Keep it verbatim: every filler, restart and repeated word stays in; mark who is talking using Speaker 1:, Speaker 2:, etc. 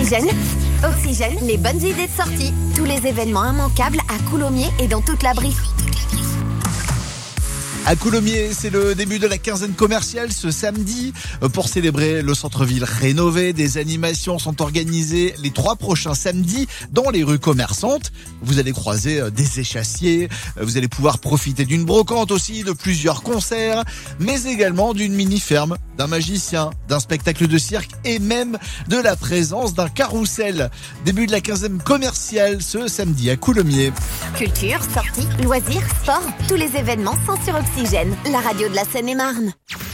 Speaker 1: Oxygène. Oxygène, les bonnes idées de sortie. Tous les événements immanquables à Coulommiers et dans toute la Brie.
Speaker 2: À Coulommiers, c'est le début de la quinzaine commerciale ce samedi. Pour célébrer le centre-ville rénové, des animations sont organisées les trois prochains samedis dans les rues commerçantes. Vous allez croiser des échassiers, vous allez pouvoir profiter d'une brocante aussi, de plusieurs concerts, mais également d'une mini-ferme, d'un magicien, d'un spectacle de cirque et même de la présence d'un carrousel. Début de la quinzaine commerciale ce samedi à Coulommiers.
Speaker 1: Culture, sorties, loisirs, sport, tous les événements sont sur Oxygène, la radio de la Seine-et-Marne.